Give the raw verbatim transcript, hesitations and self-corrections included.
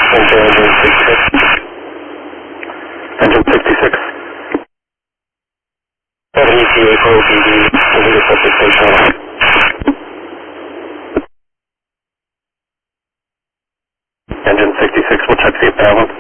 Engine sixty-six. Engine sixty-six. seven E T A for O P D, moving to subject station. Engine sixty-six, we'll check the balance.